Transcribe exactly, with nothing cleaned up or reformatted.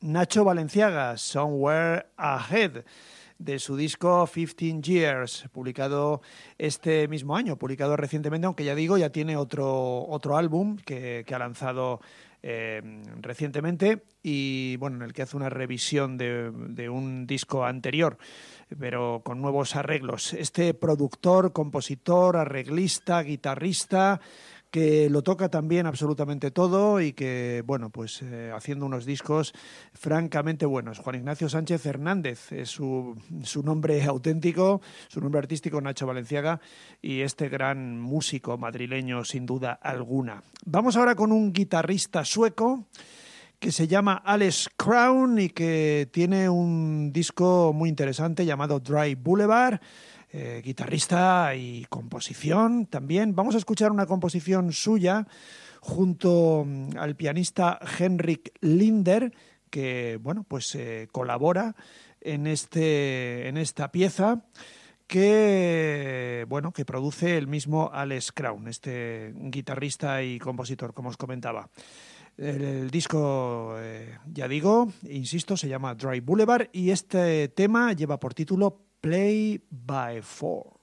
Nacho Balenciaga, Somewhere Ahead, de su disco fifteen years, publicado este mismo año, publicado recientemente, aunque ya digo, ya tiene otro, otro álbum que, que ha lanzado eh, recientemente y bueno, en el que hace una revisión de, de un disco anterior, pero con nuevos arreglos. Este productor, compositor, arreglista, guitarrista, que lo toca también absolutamente todo y que, bueno, pues eh, haciendo unos discos francamente buenos. Juan Ignacio Sánchez Hernández es su, su nombre auténtico, su nombre artístico, Nacho Balenciaga, y este gran músico madrileño sin duda alguna. Vamos ahora con un guitarrista sueco que se llama Alex Crown y que tiene un disco muy interesante llamado Dry Boulevard. Eh, guitarrista y composición también. Vamos a escuchar una composición suya junto al pianista Henrik Linder, que bueno, pues eh, colabora en este en esta pieza que bueno, que produce el mismo Alex Crown, este guitarrista y compositor, como os comentaba. El, el disco, eh, ya digo, insisto, se llama Dry Boulevard y este tema lleva por título Play by Four.